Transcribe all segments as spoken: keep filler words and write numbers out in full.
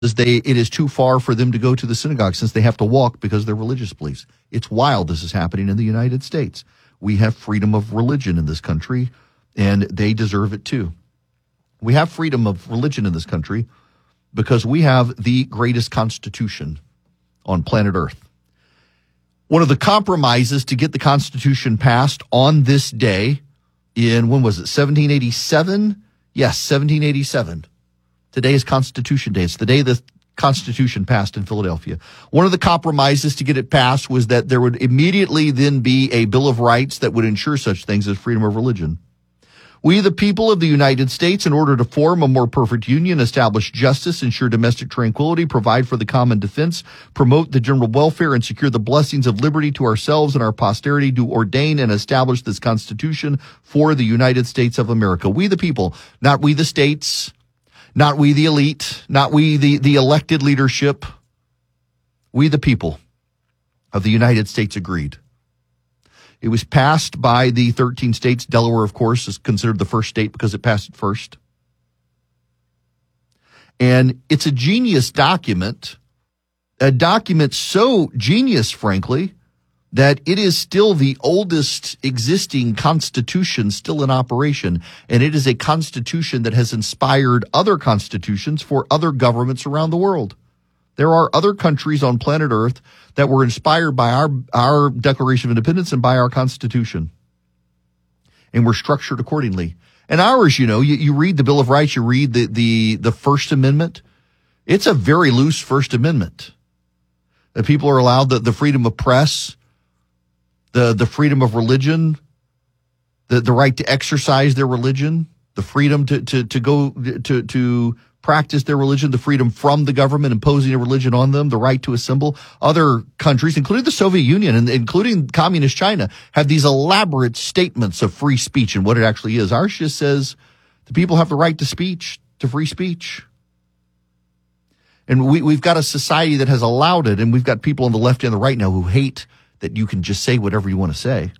they it is too far for them to go to the synagogue since they have to walk because of their religious beliefs. It's wild this is happening in the United States. We have freedom of religion in this country, and they deserve it too. We have freedom of religion in this country because we have the greatest constitution on planet Earth. One of the compromises to get the Constitution passed on this day in, when was it, seventeen eighty-seven? Yes, seventeen eighty-seven. Today is Constitution Day. It's the day the Constitution passed in Philadelphia. One of the compromises to get it passed was that there would immediately then be a Bill of Rights that would ensure such things as freedom of religion. We, the people of the United States, in order to form a more perfect union, establish justice, ensure domestic tranquility, provide for the common defense, promote the general welfare, and secure the blessings of liberty to ourselves and our posterity, do ordain and establish this Constitution for the United States of America. We, the people, not we, the states, not we, the elite, not we, the, the elected leadership. We, the people of the United States, agreed. It was passed by the thirteen states. Delaware, of course, is considered the first state because it passed it first. And it's a genius document, a document so genius, frankly, that it is still the oldest existing constitution still in operation. And it is a constitution that has inspired other constitutions for other governments around the world. There are other countries on planet Earth that were inspired by our, our Declaration of Independence and by our Constitution. And were structured accordingly. And ours, you know, you, you read the Bill of Rights, you read the, the, the First Amendment. It's a very loose First Amendment. That people are allowed the, the freedom of press, the, the freedom of religion, the, the right to exercise their religion, the freedom to, to, to go to, to, practice their religion, the freedom from the government imposing a religion on them, the right to assemble. Other countries, including the Soviet Union and including communist China, have these elaborate statements of free speech and what it actually is. Ours just says the people have the right to speech, to free speech. And we, we've got a society that has allowed it, and we've got people on the left and the right now who hate that you can just say whatever you want to say.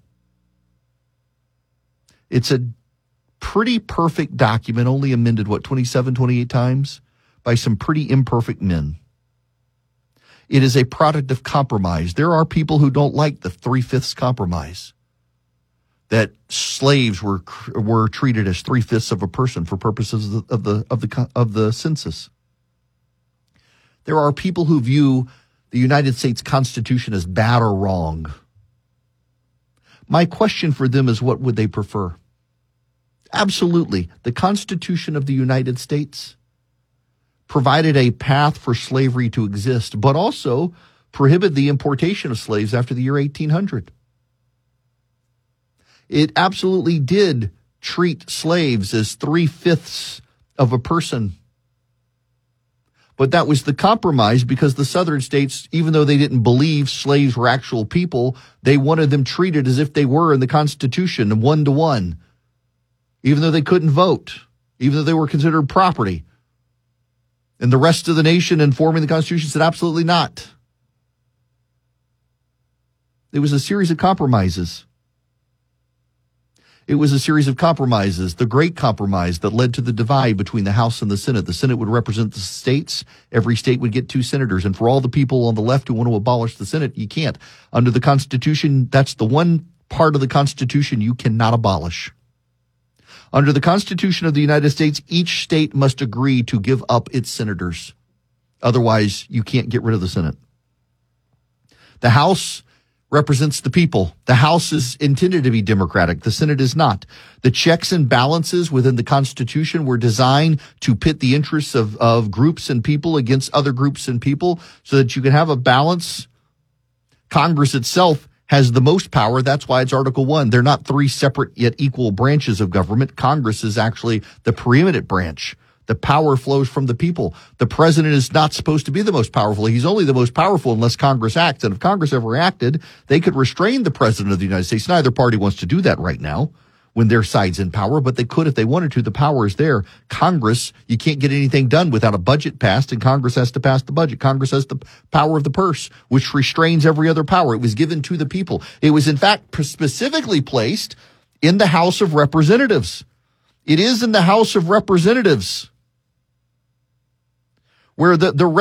It's a pretty perfect document, only amended, what, twenty-seven, twenty-eight times by some pretty imperfect men. It is a product of compromise. There are people who don't like the three-fifths compromise, that slaves were were treated as three-fifths of a person for purposes of the of the of the, of the census. There are people who view the United States Constitution as bad or wrong. My question for them is, what would they prefer? Absolutely. The Constitution of the United States provided a path for slavery to exist, but also prohibited the importation of slaves after the year eighteen hundred. It absolutely did treat slaves as three-fifths of a person. But that was the compromise because the southern states, even though they didn't believe slaves were actual people, they wanted them treated as if they were in the Constitution, one to one. Even though they couldn't vote, even though they were considered property. And the rest of the nation in forming the Constitution said absolutely not. It was a series of compromises. It was a series of compromises, the great compromise that led to the divide between the House and the Senate. The Senate would represent the states. Every state would get two senators. And for all the people on the left who want to abolish the Senate, you can't. Under the Constitution, that's the one part of the Constitution you cannot abolish. Under the Constitution of the United States, each state must agree to give up its senators. Otherwise, you can't get rid of the Senate. The House represents the people. The House is intended to be democratic. The Senate is not. The checks and balances within the Constitution were designed to pit the interests of, of groups and people against other groups and people so that you can have a balance. Congress itself has the most power. That's why it's Article one. They're not three separate yet equal branches of government. Congress is actually the preeminent branch. The power flows from the people. The president is not supposed to be the most powerful. He's only the most powerful unless Congress acts. And if Congress ever acted, they could restrain the president of the United States. Neither party wants to do that right now when their side's in power, but they could if they wanted to. The power is there. Congress, you can't get anything done without a budget passed, and Congress has to pass the budget. Congress has the power of the purse, which restrains every other power. It was given to the people. It was, in fact, specifically placed in the House of Representatives. It is in the House of Representatives where the, the